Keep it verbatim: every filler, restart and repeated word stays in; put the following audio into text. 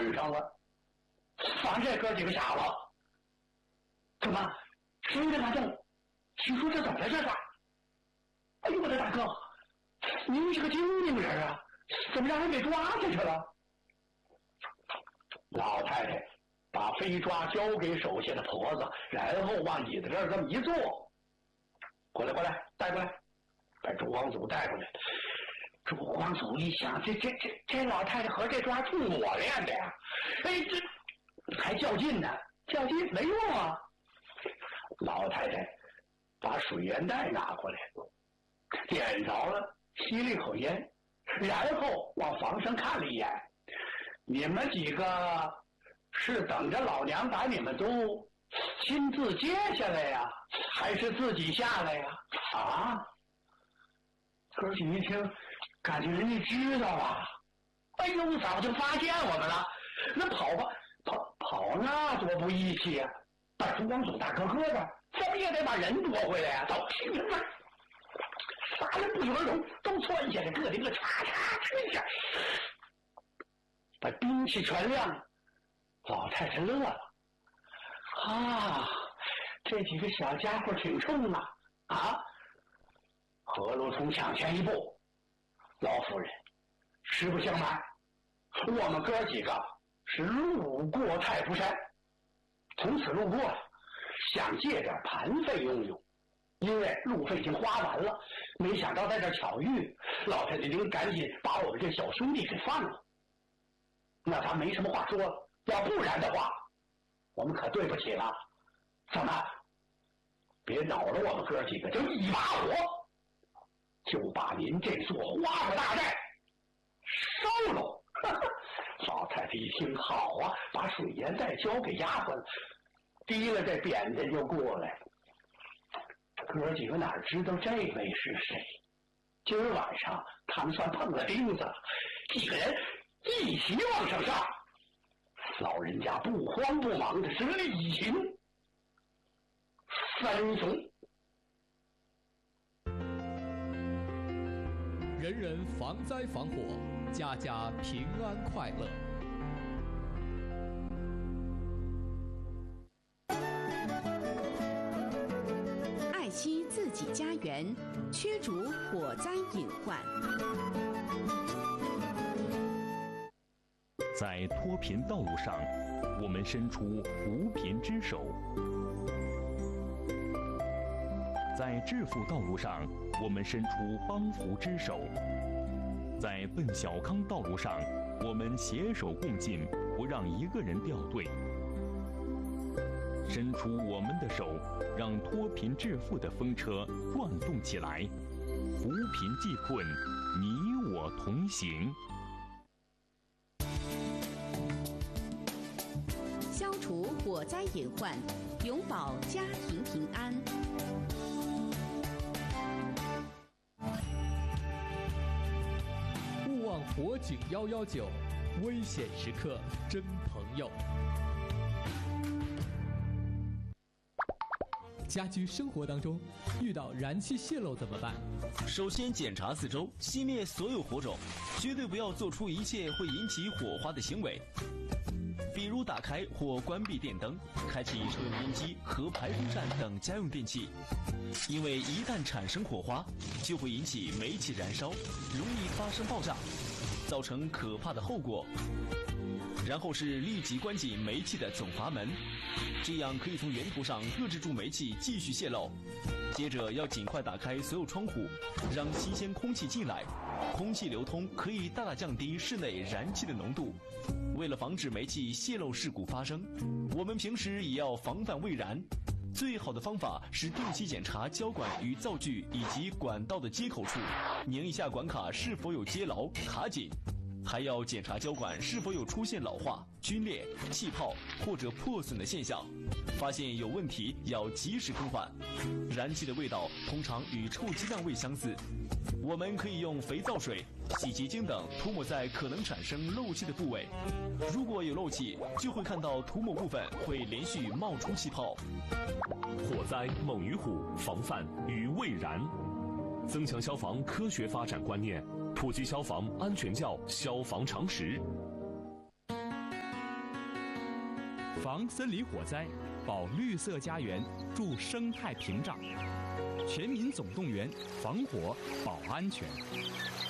滚上了，把这哥几个傻了。怎么？谁跟他动？听说这怎么了？这是？哎呦我的大哥，您是个精明人啊，怎么让人给抓下去了？老太太把飞抓交给手下的婆子，然后往椅子这儿这么一坐，过来过来，带过来，把朱光祖带过来。朱光祖一想，这这这这老太太和这抓冲我练的呀，哎，这还较劲呢，较劲没用啊。老太太把水烟袋拿过来，点着了，吸了一口烟，然后往房上看了一眼。你们几个是等着老娘把你们都亲自接下来呀，还是自己下来呀？啊！哥几一听，感觉人家知道啊！哎呦，早就发现我们了，那跑吧，跑跑那多不义气啊！把朱光祖大哥哥的，怎么也得把人夺回来呀！都听着，啥人不约而同都窜下来，个顶个嚓嚓吹一下，把兵器全亮了。老太太乐了，啊，这几个小家伙挺冲啊！啊！何罗冲抢前一步，老夫人，实不相瞒，我们哥几个是路过太仆山，从此路过了，想借点盘费用用，因为路费已经花完了，没想到在这巧遇，老太太您赶紧把我们这小兄弟给放了。那咱没什么话说了，要不然的话，我们可对不起了。怎么？别恼了我们哥几个，就一把火，就把您这座花果大寨收了。老太太一听，好啊，把水烟袋交给丫鬟了，提了这扁担就过来。哥几个哪知道这位是谁？今儿晚上他们算碰了钉子了，几个人一起往上上。老人家不慌不忙的是力行三雄， 人人防灾防火，家家平安快乐。 爱惜自己家园，驱逐火灾隐患。 在脱贫道路上，我们伸出扶贫之手；在致富道路上，我们伸出帮扶之手；在奔小康道路上，我们携手共进，不让一个人掉队。伸出我们的手，让脱贫致富的风车转动起来，扶贫济困，你我同行。 消除火灾隐患，永保家庭平安。 勿忘火警幺幺九，危险时刻真朋友。家居生活当中遇到燃气泄漏怎么办？ 首先检查四周，熄灭所有火种，绝对不要做出一切会引起火花的行为，比如打开或关闭电灯，开启抽油烟机和排风扇等家用电器，因为一旦产生火花，就会引起煤气燃烧，容易发生爆炸，造成可怕的后果。然后是立即关紧煤气的总阀门，这样可以从源头上遏制住煤气继续泄漏。接着要尽快打开所有窗户，让新鲜空气进来，空气流通可以大大降低室内燃气的浓度。为了防止煤气泄漏事故发生，我们平时也要防范未燃。最好的方法是定期检查胶管与灶具以及管道的接口处，拧一下管卡是否有接牢卡紧，还要检查胶管是否有出现老化、皲裂、气泡或者破损的现象，发现有问题要及时更换。燃气的味道通常与臭鸡蛋味相似，我们可以用肥皂水、洗洁精等涂抹在可能产生漏气的部位，如果有漏气，就会看到涂抹部分会连续冒出气泡。 火灾猛于虎，防范于未然。增强消防科学发展观念，普及消防安全教消防常识。 防森林火灾，保绿色家园，筑生态屏障。全民总动员，防火保安全。